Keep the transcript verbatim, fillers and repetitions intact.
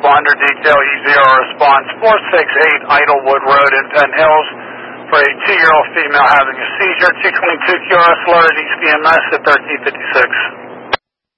responder detail, E zero response four six eight Idlewood Road in Penn Hills for a two-year-old female having a seizure. two twenty-two Q R S alerted East E M S at thirteen fifty-six.